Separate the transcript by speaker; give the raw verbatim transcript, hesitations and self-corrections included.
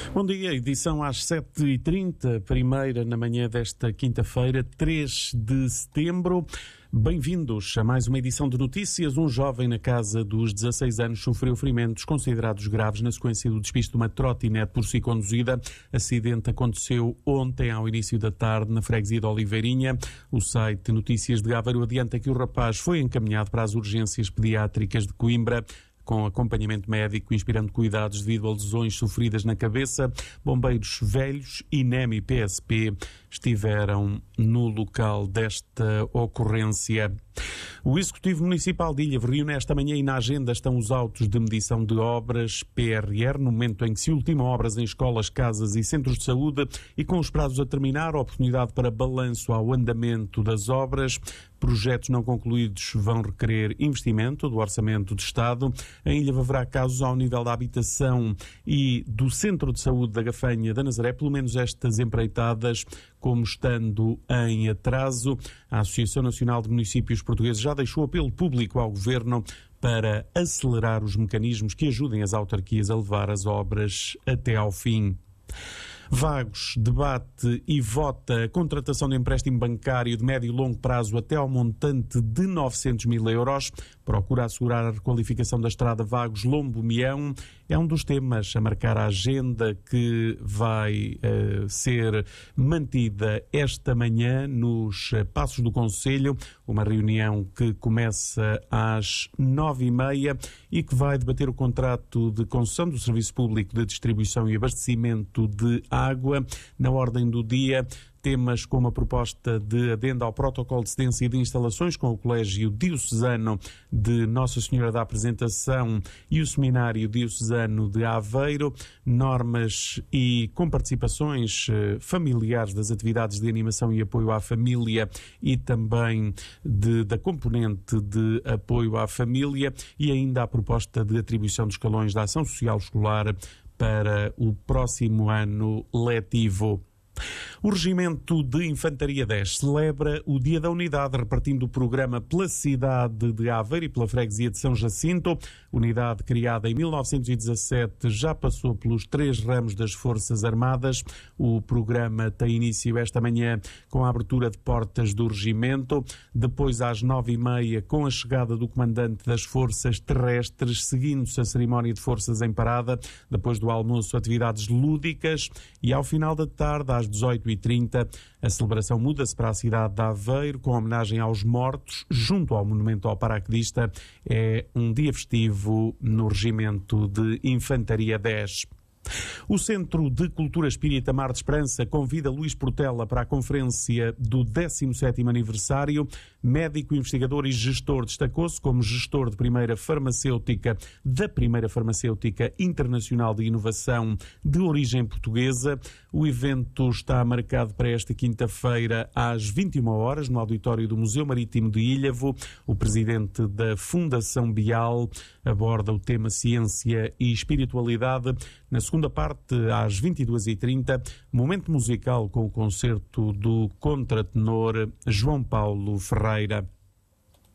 Speaker 1: Bom dia, edição às sete e trinta, primeira na manhã desta quinta-feira, três de setembro. Bem-vindos a mais uma edição de notícias. Um jovem na casa dos dezasseis anos sofreu ferimentos considerados graves na sequência do despiste de uma trotinete por si conduzida. Acidente aconteceu ontem, ao início da tarde, na freguesia de Oliveirinha. O site Notícias de Aveiro adianta que o rapaz foi encaminhado para as urgências pediátricas de Coimbra, com acompanhamento médico, inspirando cuidados devido a lesões sofridas na cabeça. Bombeiros Velhos e NEM e P S P estiveram no local desta ocorrência. O Executivo Municipal de Ilhavo reúne esta manhã e na agenda estão os autos de medição de obras P R R, no momento em que se ultimam obras em escolas, casas e centros de saúde, e com os prazos a terminar, a oportunidade para balanço ao andamento das obras. Projetos não concluídos vão requerer investimento do Orçamento de Estado. Em Ilhavo haverá casos ao nível da habitação e do Centro de Saúde da Gafanha da Nazaré, pelo menos estas empreitadas como estando em atraso. A Associação Nacional de Municípios Portugueses já deixou apelo público ao Governo para acelerar os mecanismos que ajudem as autarquias a levar as obras até ao fim. Vagos debate e vota a contratação de empréstimo bancário de médio e longo prazo até ao montante de novecentos mil euros. Procura assegurar a requalificação da estrada Vagos-Lombo-Meão. É um dos temas a marcar a agenda que vai uh, ser mantida esta manhã nos uh, Passos do Conselho. Uma reunião que começa às nove e meia e que vai debater o contrato de concessão do Serviço Público de Distribuição e Abastecimento de água. Na ordem do dia, temas como a proposta de adenda ao protocolo de cedência e de instalações com o Colégio Diocesano de Nossa Senhora da Apresentação e o Seminário Diocesano de Aveiro, normas e com participações familiares das atividades de animação e apoio à família e também de, da componente de apoio à família, e ainda a proposta de atribuição dos escalões da ação social escolar para o próximo ano letivo. O Regimento de Infantaria dez celebra o Dia da Unidade, repartindo o programa pela cidade de Aveiro e pela freguesia de São Jacinto. Unidade criada em mil novecentos e dezassete, já passou pelos três ramos das Forças Armadas. O programa tem início esta manhã com a abertura de portas do regimento, depois às nove e meia com a chegada do comandante das Forças Terrestres, seguindo-se a cerimónia de forças em parada, depois do almoço atividades lúdicas e ao final da tarde às dezoito e trinta, a celebração muda-se para a cidade de Aveiro, com homenagem aos mortos, junto ao Monumento ao Paraquedista. É um dia festivo no Regimento de Infantaria dez. O Centro de Cultura Espírita Mar de Esperança convida Luís Portela para a conferência do décimo sétimo aniversário. Médico, investigador e gestor, destacou-se como gestor de primeira farmacêutica da primeira farmacêutica internacional de inovação de origem portuguesa. O evento está marcado para esta quinta-feira às vinte e uma horas no auditório do Museu Marítimo de Ilhavo. O presidente da Fundação Bial aborda o tema ciência e espiritualidade. Na segunda parte, às vinte e duas e trinta, momento musical com o concerto do contratenor João Paulo Ferreira.